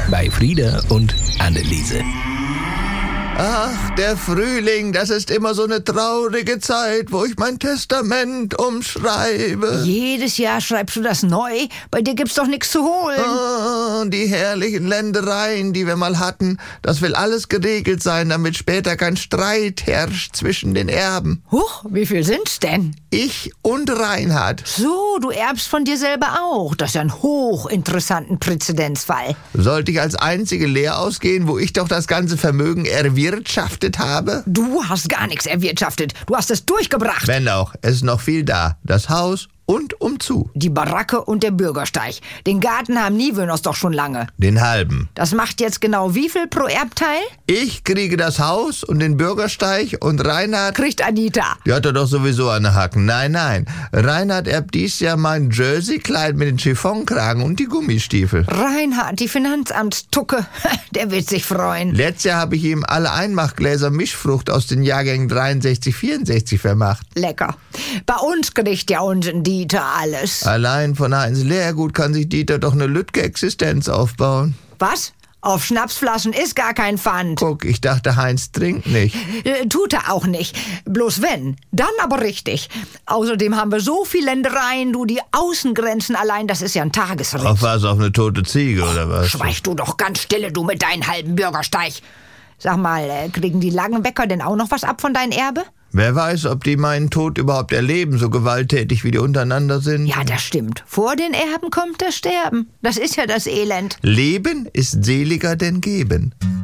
bei Frieda und Anneliese. Ach, der Frühling, das ist immer so eine traurige Zeit, wo ich mein Testament umschreibe. Jedes Jahr schreibst du das neu? Bei dir gibt's doch nichts zu holen. Oh, die herrlichen Ländereien, die wir mal hatten, das will alles geregelt sein, damit später kein Streit herrscht zwischen den Erben. Huch, wie viel sind's denn? Ich und Reinhard. So, du erbst von dir selber auch. Das ist ja ein hochinteressanten Präzedenzfall. Sollte ich als einzige leer ausgehen, wo ich doch das ganze Vermögen erwirtschaftet habe? Du hast gar nichts erwirtschaftet. Du hast es durchgebracht. Wenn auch, es ist noch viel da. Das Haus und umzu. Die Baracke und der Bürgersteig. Den Garten haben Niewöhners doch schon lange. Den halben. Das macht jetzt genau wie viel pro Erbteil? Ich kriege das Haus und den Bürgersteig und Reinhard... Kriegt Anita. Die hat er doch sowieso an den Hacken. Nein. Reinhard erbt dies Jahr mein Jersey-Kleid mit den Chiffonkragen und die Gummistiefel. Reinhard, die Finanzamtstucke. Der wird sich freuen. Letztes Jahr habe ich ihm alle Einmachgläser Mischfrucht aus den Jahrgängen 63, 64 vermacht. Lecker. Bei uns kriegt ja unseren Dieter alles. Allein von Heinz Lehrgut kann sich Dieter doch eine Lütke-Existenz aufbauen. Was? Auf Schnapsflaschen ist gar kein Pfand. Guck, ich dachte, Heinz trinkt nicht. Tut er auch nicht. Bloß wenn, dann aber richtig. Außerdem haben wir so viele Ländereien, du, die Außengrenzen allein, das ist ja ein Tagesritt. Auf was, auf eine tote Ziege oder was? Schweig du doch ganz stille, du mit deinen halben Bürgersteig. Sag mal, kriegen die Langenbecker denn auch noch was ab von deinem Erbe? Wer weiß, ob die meinen Tod überhaupt erleben, so gewalttätig wie die untereinander sind. Ja, das stimmt. Vor den Erben kommt das Sterben. Das ist ja das Elend. Leben ist seliger denn Geben.